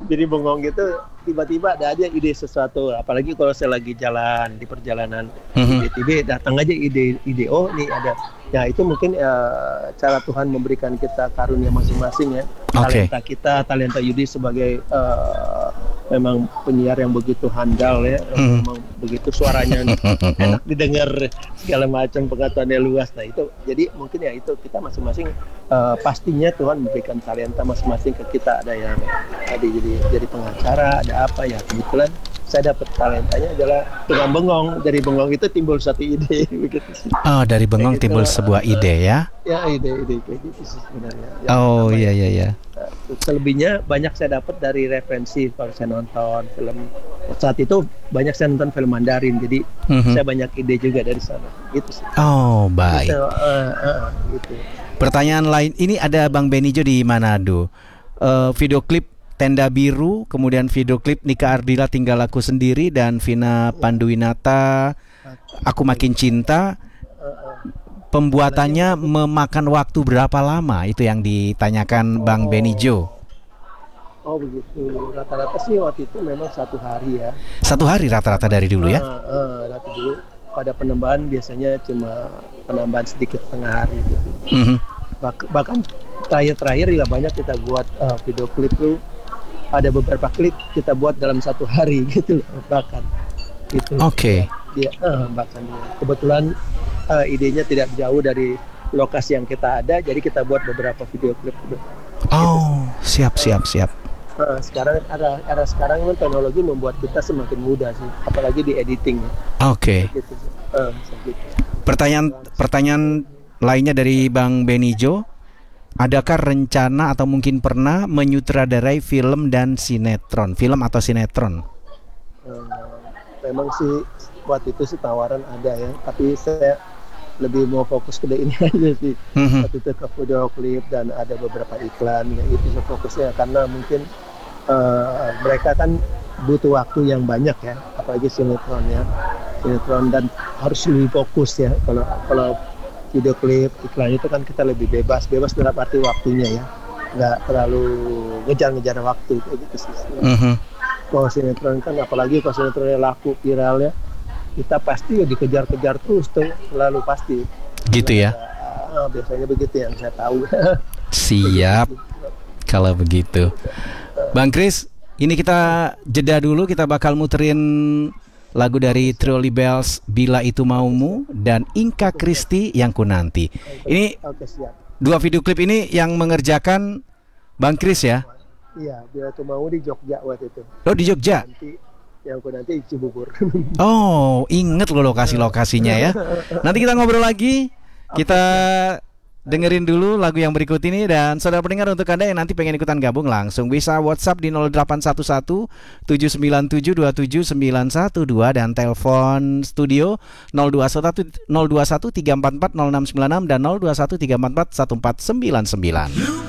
Jadi bengong gitu, tiba-tiba ada aja ide sesuatu. Apalagi kalau saya lagi jalan di perjalanan, tiba-tiba datang aja ide. Oh, nih ada. Ya itu mungkin cara Tuhan memberikan kita karunia masing-masing ya. Oke. Talenta kita, talenta Yudi sebagai memang penyiar yang begitu handal ya, memang begitu suaranya enak didengar, segala macam, pengetahuannya luas. Nah itu, jadi mungkin ya itu kita masing-masing pastinya Tuhan memberikan talenta masing-masing ke kita. Ada yang tadi jadi pengacara, ada apa ya, kebetulan saya dapat talentanya adalah tukang bengong. Dari bengong itu timbul satu ide begitu sih. Oh, dari bengong Kayak timbul gitu, sebuah ide ya. Ya ide kayak gitu sih sebenarnya. Oh iya. Selebihnya banyak saya dapat dari referensi kalau saya nonton film. Saat itu banyak saya nonton film Mandarin, jadi saya banyak ide juga dari sana. Gitu sih. Oh baik. Gitu. Pertanyaan lain, ini ada Bang Benijo di Manado. Video klip Tenda Biru, kemudian video klip Nika Ardila Tinggal Aku Sendiri, dan Vina Panduwinata Aku Makin Cinta. Pembuatannya memakan waktu berapa lama? Itu yang ditanyakan Bang Benijo. Oh begitu. Rata-rata sih waktu itu memang 1 hari ya. 1 hari rata-rata dari dulu ya? Rata dulu. Pada penambahan biasanya cuma penambahan sedikit setengah hari gitu. Bahkan terakhir juga banyak kita buat video klip tuh. Ada beberapa klip kita buat dalam 1 hari gitu bahkan. Gitu. Oke. Dia bahkan kebetulan idenya tidak jauh dari lokasi yang kita ada, jadi kita buat beberapa video klip. Oh, siap. Sekarang era sekarang kan teknologi membuat kita semakin mudah sih, apalagi di editing. Oke. Gitu. Gitu. Pertanyaan lainnya dari Bang Benijo, adakah rencana atau mungkin pernah menyutradarai film dan sinetron, film atau sinetron? Memang sih waktu itu sih tawaran ada ya, tapi saya lebih mau fokus ke ini aja sih. Waktu itu ke video klip dan ada beberapa iklan ya, itu sih fokusnya, karena mungkin mereka kan butuh waktu yang banyak ya, apalagi sinetron dan harus lebih fokus ya. Kalau video klip iklan itu kan kita lebih bebas dalam arti waktunya ya, nggak terlalu ngejar waktu kayak gitu sih. Kalau sinetron kan, apalagi kalau sinetronnya laku viral ya, kita pasti dikejar-kejar terus tuh, selalu pasti. Gitu ya? Biasanya begitu yang saya tahu. Siap. Kalau begitu, Bang Kris, ini kita jeda dulu. Kita bakal muterin lagu dari Trio Libels, Bila Itu Maumu, dan Inka Kristi, Yang Ku Nanti. Ini dua video klip ini yang mengerjakan Bang Kris ya? Iya, Bila Itu Mau di Jogja waktu itu. Oh, di Jogja? Yang Ku Nanti di Cibubur. Oh, inget loh lokasi-lokasinya ya. Nanti kita ngobrol lagi. Kita dengerin dulu lagu yang berikut ini. Dan saudara pendengar, untuk Anda yang nanti pengen ikutan gabung, langsung bisa WhatsApp di 0811 797 27912 dan telepon studio 021 344 0696 dan 021 344 1499.